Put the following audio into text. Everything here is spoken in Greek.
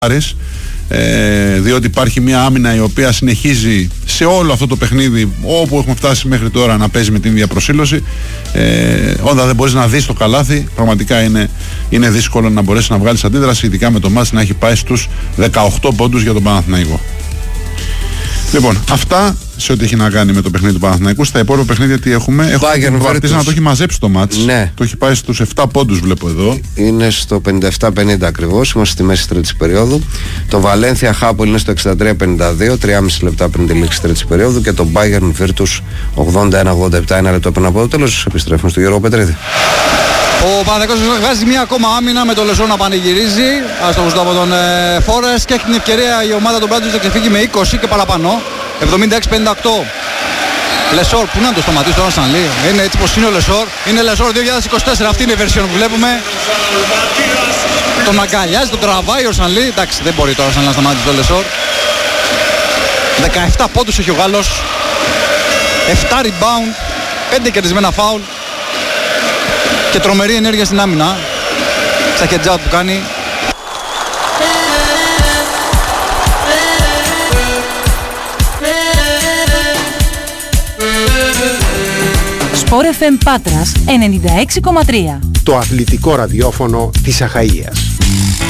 διότι υπάρχει μια άμυνα η οποία συνεχίζει σε όλο αυτό το παιχνίδι, όπου έχουμε φτάσει μέχρι τώρα, να παίζει με την ίδια προσήλωση. Όταν δεν μπορείς να δεις το καλάθι, πραγματικά είναι δύσκολο να μπορέσει να βγάλεις αντίδραση, ειδικά με το μάτς να έχει πάει στους 18 πόντους για τον Παναθηναϊκό. Λοιπόν, αυτά σε ό,τι έχει να κάνει με το παιχνίδι του Παναθηναϊκού. Στα υπόλοιπα παιχνίδια τι έχουμε? Έχουμε προβαρτήσει να το έχει μαζέψει το μάτς. Ναι. Το έχει πάει στους 7 πόντους, βλέπω εδώ. Είναι στο 57-50 ακριβώς. Είμαστε στη μέση τρίτης περίοδου. Το Βαλένθια Χάπολ είναι στο 63-52, 3,5 λεπτά πριν τη λήξη τρίτης περίοδου. Και το Bayern Virtus 81-87, 1 λεπτό πριν από το τέλος. Επιστρέφουμε στο Γιώργο Πετρίδη. Ο Παναθηναϊκός βγάζει μια ακόμα άμυνα με το Λεσόρ να πανηγυρίζει. Άστοχος από τον Φόρες, και έχει την ευκαιρία η ομάδα των Μπράντζους να ξεφύγει με 20 και παραπάνω. 76-58. Λεσόρ, πού να το σταματήσει τώρα σαν Λί? Είναι έτσι πως είναι ο Λεσόρ. Είναι Λεσόρ 2024, αυτή είναι η version που βλέπουμε. Τον αγκαλιάζει, τον τραβάει ο Σανλή. Εντάξει, δεν μπορεί τώρα να σταματήσει το Λεσόρ. 17 πόντους έχει ο Γάλλος. 7 rebound, 5 κερδισμένα φάουλ. Και τρομερή ενέργεια στην άμυνα. Στα heads out που κάνει. Sport FM Πάτρας 96,3. Το αθλητικό ραδιόφωνο της Αχαΐας.